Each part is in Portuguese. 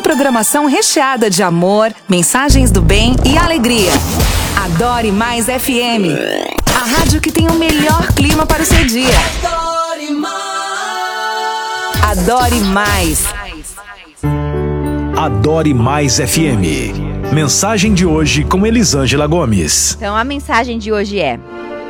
programação recheada de amor, mensagens do bem e alegria. Adore Mais FM, a rádio que tem o melhor clima para o seu dia. Adore Mais. Adore Mais. Adore Mais FM. Mensagem de hoje com Elisângela Gomes. Então a mensagem de hoje é: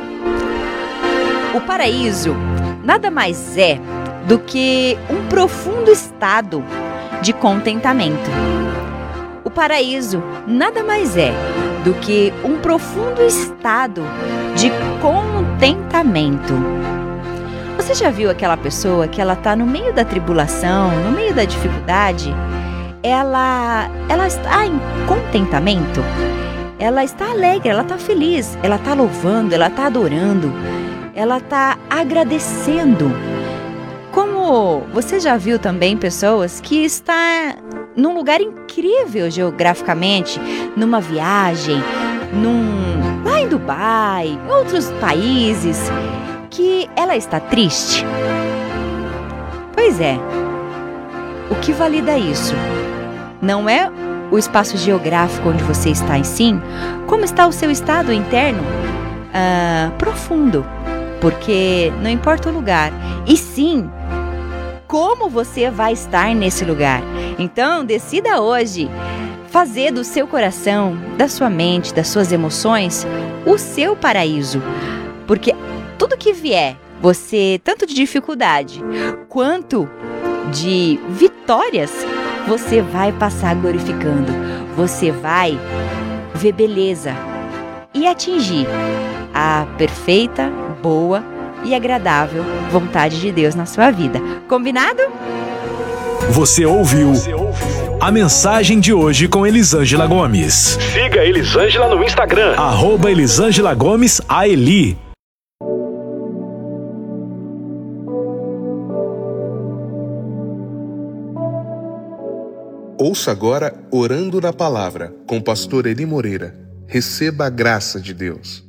o paraíso nada mais é do que um profundo estado de contentamento. O paraíso nada mais é do que um profundo estado de contentamento. Você já viu aquela pessoa que ela está no meio da tribulação, no meio da dificuldade? Ela está em contentamento, ela está alegre, ela está feliz, ela está louvando, ela está adorando, ela está agradecendo. Como você já viu também pessoas que estão num lugar incrível geograficamente, numa viagem, lá em Dubai, em outros países, que ela está triste? Pois é, o que valida isso? Não é o espaço geográfico onde você está em si, como está o seu estado interno profundo, porque não importa o lugar, e sim como você vai estar nesse lugar. Então decida hoje fazer do seu coração, da sua mente, das suas emoções, o seu paraíso, porque tudo que vier, você, tanto de dificuldade quanto de vitórias, você vai passar glorificando, você vai ver beleza e atingir a perfeita, boa e agradável vontade de Deus na sua vida. Combinado? Você ouviu a mensagem de hoje com Elisângela Gomes. Siga Elisângela no Instagram. @Elisângela Gomes AELI. Ouça agora Orando na Palavra, com o pastor Eli Moreira. Receba a graça de Deus.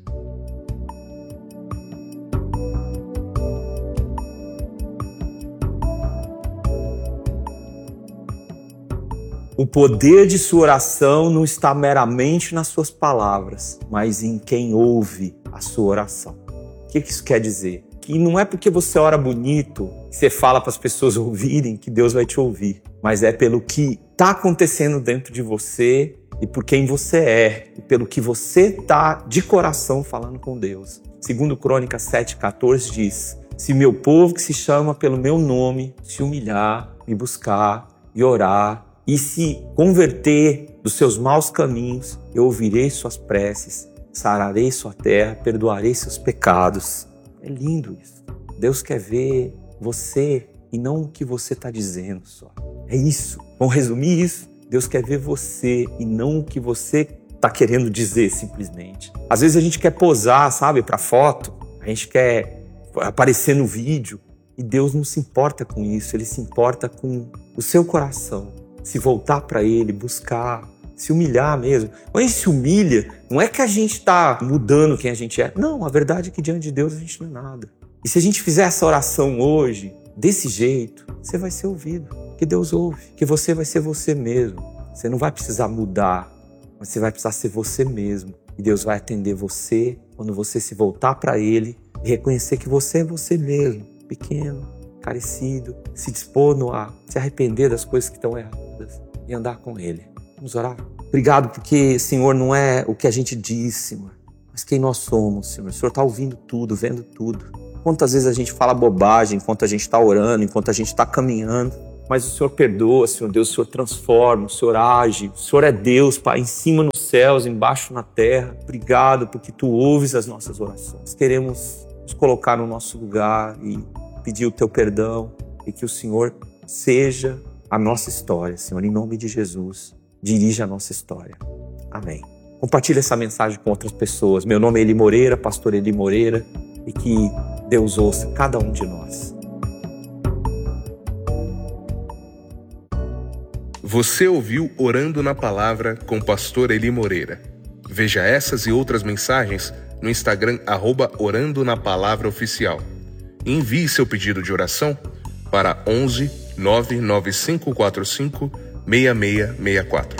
O poder de sua oração não está meramente nas suas palavras, mas em quem ouve a sua oração. O que isso quer dizer? Que não é porque você ora bonito, você fala para as pessoas ouvirem, que Deus vai te ouvir. Mas é pelo que está acontecendo dentro de você e por quem você é, e pelo que você está de coração falando com Deus. Segundo Crônicas 7,14 diz: se meu povo que se chama pelo meu nome se humilhar, me buscar e orar e se converter dos seus maus caminhos, eu ouvirei suas preces, sararei sua terra, perdoarei seus pecados. É lindo isso. Deus quer ver você e não o que você está dizendo só. É isso. Vamos resumir isso? Deus quer ver você e não o que você está querendo dizer simplesmente. Às vezes a gente quer posar, sabe, para foto. A gente quer aparecer no vídeo. E Deus não se importa com isso. Ele se importa com o seu coração. Se voltar para Ele, buscar, se humilhar mesmo. Quando a gente se humilha, não é que a gente está mudando quem a gente é. Não, a verdade é que diante de Deus a gente não é nada. E se a gente fizer essa oração hoje, desse jeito, você vai ser ouvido. Que Deus ouve. Que você vai ser você mesmo. Você não vai precisar mudar, mas você vai precisar ser você mesmo. E Deus vai atender você quando você se voltar para Ele e reconhecer que você é você mesmo. Pequeno, carecido, se dispondo a se arrepender das coisas que estão erradas e andar com Ele. Vamos orar? Obrigado porque, Senhor, não é o que a gente diz, Senhor, mas quem nós somos, Senhor. O Senhor está ouvindo tudo, vendo tudo. Quantas vezes a gente fala bobagem enquanto a gente está orando, enquanto a gente está caminhando, mas o Senhor perdoa, Senhor Deus, o Senhor transforma, o Senhor age, o Senhor é Deus, Pai, em cima nos céus, embaixo na terra. Obrigado porque Tu ouves as nossas orações. Queremos nos colocar no nosso lugar e pedir o Teu perdão e que o Senhor seja a nossa história, Senhor, em nome de Jesus. Dirija a nossa história. Amém. Compartilhe essa mensagem com outras pessoas. Meu nome é Eli Moreira, pastor Eli Moreira, e que Deus ouça cada um de nós. Você ouviu Orando na Palavra com o pastor Eli Moreira. Veja essas e outras mensagens no Instagram @Orando na Palavra Oficial. Envie seu pedido de oração para 11 99545 6664.